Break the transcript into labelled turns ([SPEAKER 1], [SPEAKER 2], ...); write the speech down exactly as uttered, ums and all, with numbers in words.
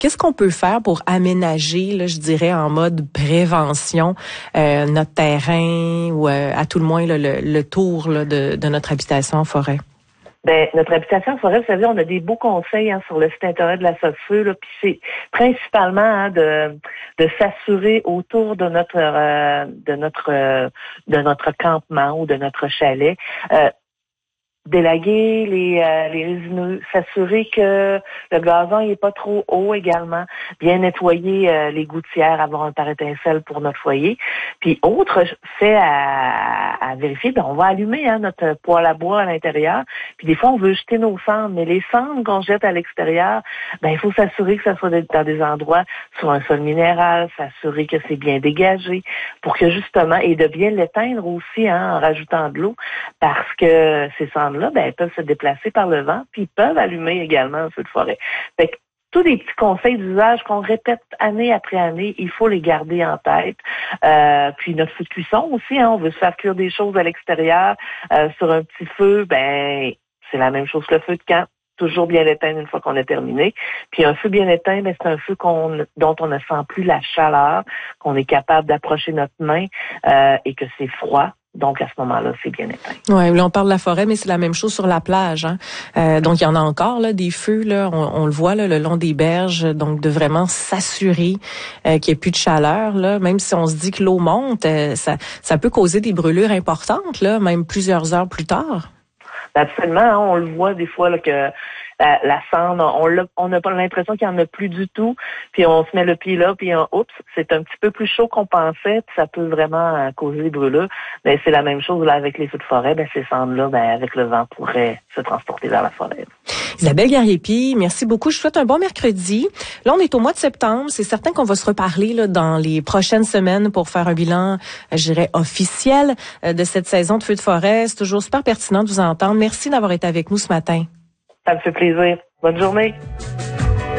[SPEAKER 1] Qu'est-ce qu'on peut faire pour aménager, là, je dirais, en mode prévention, euh, notre terrain ou euh, à tout le moins là, le, le tour là, de, de notre habitation en forêt?
[SPEAKER 2] Ben, notre habitation en forêt, vous savez, on a des beaux conseils hein, sur le site internet de la Sofeu, là, puis c'est principalement hein, de de s'assurer autour de notre euh, de notre euh, de notre campement ou de notre chalet. Euh, Délaguer les, euh, les résineux, s'assurer que le gazon n'est pas trop haut également, bien nettoyer euh, les gouttières, avoir un pare-étincelle pour notre foyer. Puis autre fait à, à vérifier, ben on va allumer hein, notre poêle à bois à l'intérieur. Puis des fois, on veut jeter nos cendres, mais les cendres qu'on jette à l'extérieur, ben il faut s'assurer que ça soit dans des endroits sur un sol minéral, s'assurer que c'est bien dégagé pour que justement, et de bien l'éteindre aussi hein, en rajoutant de l'eau, parce que ces cendres là, ben, elles peuvent se déplacer par le vent, puis ils peuvent allumer également un feu de forêt. Fait que tous les petits conseils d'usage qu'on répète année après année, il faut les garder en tête. Euh, puis notre feu de cuisson aussi, hein, on veut se faire cuire des choses à l'extérieur euh, sur un petit feu, ben c'est la même chose que le feu de camp. Toujours bien éteindre une fois qu'on a terminé. Puis un feu bien éteint, ben, c'est un feu qu'on, dont on ne sent plus la chaleur, qu'on est capable d'approcher notre main euh, et que c'est froid. Donc, à ce moment-là, c'est bien éteint.
[SPEAKER 1] Oui, là, on parle de la forêt, mais c'est la même chose sur la plage. Hein? Euh, donc, il y en a encore là des feux, là, on, on le voit là, le long des berges, donc de vraiment s'assurer euh, qu'il n'y ait plus de chaleur. Là. Même si on se dit que l'eau monte, euh, ça, ça peut causer des brûlures importantes, là, même plusieurs heures plus tard.
[SPEAKER 2] Absolument, hein, on le voit des fois là, que la, la cendre, on l'a, on n'a pas l'impression qu'il n'y en a plus du tout, puis on se met le pied là, puis on, oups, c'est un petit peu plus chaud qu'on pensait, puis ça peut vraiment euh, causer des brûlures. Mais c'est la même chose là avec les feux de forêt, ben ces cendres-là, ben avec le vent, pourraient se transporter vers la forêt.
[SPEAKER 1] Isabelle Guerrier-Py, merci beaucoup. Je vous souhaite un bon mercredi. Là, on est au mois de septembre. C'est certain qu'on va se reparler là, dans les prochaines semaines pour faire un bilan, je dirais, officiel de cette saison de feux de forêt. C'est toujours super pertinent de vous entendre. Merci d'avoir été avec nous ce matin.
[SPEAKER 2] Ça me fait plaisir. Bonne journée.